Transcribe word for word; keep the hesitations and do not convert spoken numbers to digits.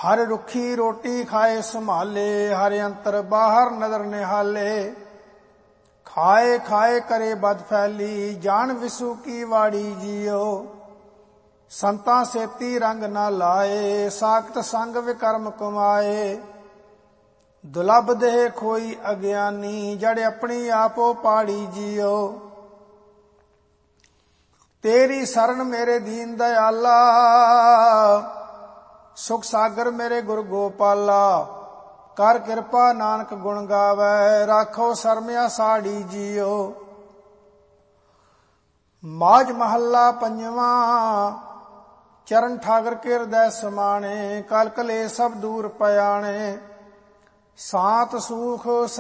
ਹਰ ਰੁੱਖੀ ਰੋਟੀ ਖਾਏ ਸੰਭਾਲੇ, ਹਰ ਅੰਤਰ ਬਾਹਰ ਨਦਰ ਨਿਹਾਲੇ। ਖਾਏ ਖਾਏ ਕਰੇ ਬਦ ਫੈਲੀ, ਜਾਣ ਵਿਸੂ ਕੀ ਵਾੜੀ ਜੀਓ। ਸੰਤਾਂ ਸੇਤੀ ਰੰਗ ਨਾ ਲਾਏ, ਸਾਖਤ ਸੰਗ ਵਿਕਰਮ ਕਮਾਏ। ਦੁਲਭ ਦੇਹ ਖੋਈ ਅਗਿਆਨੀ, ਜੜ ਆਪਣੀ ਆਪੋ ਪਾੜੀ ਜੀਓ। ਤੇਰੀ ਸਰਣ ਮੇਰੇ ਦੀਨ ਦਇਆਲਾ, ਸੁਖ ਸਾਗਰ ਮੇਰੇ ਗੁਰ ਗੋਪਾਲਾ। ਕਰ ਕਿਰਪਾ ਨਾਨਕ ਗੁਣ ਗਾਵੈ, ਰਾਖੋ ਸਰਮਿਆ ਸਾੜੀ ਜੀਓ। ਮਾਝ ਮਹੱਲਾ ਪੰਜਵਾਂ। ਚਰਨ ਠਾਗਰ ਕੇ ਹਿਰਦੈ ਸਮਾਣੇ, ਕਲ ਕਲੇਸ਼ ਸਭ ਦੂਰ ਪਇਆਣੇ। ਸਾਤ ਸੂਖ